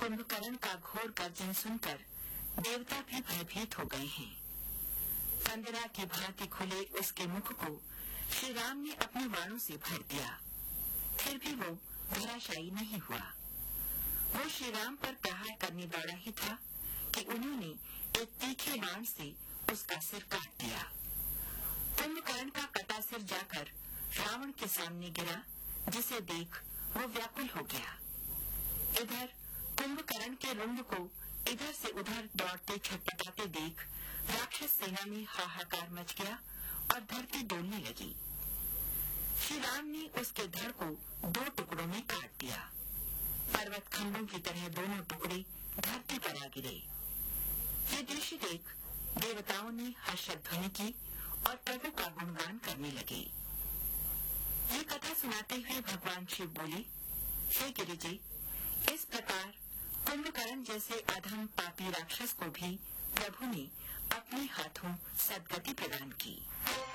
कुंभकर्ण का घोर गर्जन सुनकर देवता भी भयभीत हो गए हैं। कंदरा की भांति खुले उसके मुख को श्री राम ने अपने बाणों से भर दिया, फिर भी वो धराशायी नहीं हुआ। वो श्री राम पर प्रहार करने वाला ही था कि उन्होंने एक तीखे बाण से उसका सिर काट दिया। कुंभकर्ण का कटा सिर जाकर रावण के सामने गिरा, जिसे देख वो व्याकुल हो गया। इधर कुंभकर्ण के रुंड को इधर से उधर दौड़ते छटपटाते देख राक्षस सेना में हाहाकार मच गया और धरती डोलने लगी। श्री राम ने उसके धड़ को 2 टुकड़ों में काट दिया। पर्वत खंडों की तरह दोनों टुकड़े धरती पर आ गिरे। ये दृश्य देख देवताओं ने हर्षध्वनि की और प्रभु का गुणगान करने लगे। ये कथा सुनाते हुए भगवान शिव बोले, हे गिरिजी, इस प्रकार कुंभकर्ण जैसे अधम पापी राक्षस को भी प्रभु ने अपने हाथों सद्गति प्रदान की।